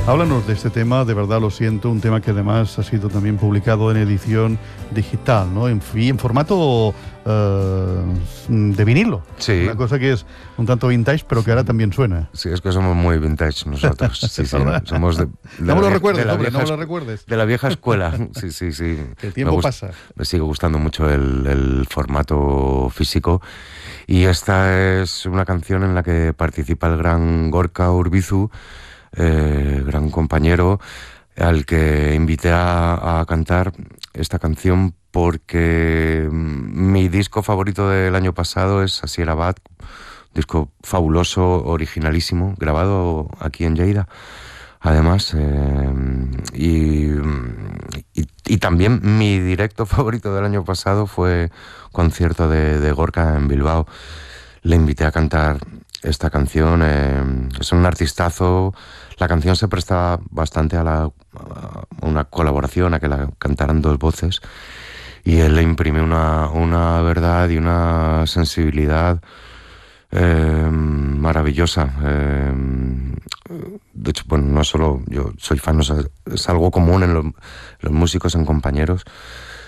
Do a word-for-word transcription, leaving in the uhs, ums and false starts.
Háblanos de este tema, de verdad lo siento, un tema que además ha sido también publicado en edición digital, ¿no? En, en formato uh, de vinilo. Sí. Una cosa que es un tanto vintage, pero que ahora también suena. Sí, es que somos muy vintage nosotros. Sí, sí, somos de, de no me lo recuerdes, de hombre, vieja, no me lo recuerdes. De la vieja escuela. Sí, sí, sí. El tiempo me pasa. Me sigue gustando mucho el, el formato físico. Y esta es una canción en la que participa el gran Gorka Urbizu, eh, gran compañero, al que invité a, a cantar esta canción porque mi disco favorito del año pasado es Asiera Bat, disco fabuloso, originalísimo, grabado aquí en Lleida. Además, eh, y, y, y también mi directo favorito del año pasado fue concierto de, de Gorka en Bilbao. Le invité a cantar esta canción, eh, es un artistazo. La canción se presta bastante a, la, a una colaboración, a que la cantaran dos voces, y él le imprime una, una verdad y una sensibilidad Eh, maravillosa. Eh, de hecho, bueno, no solo yo soy fan, o sea, es algo común en los, los músicos, en compañeros.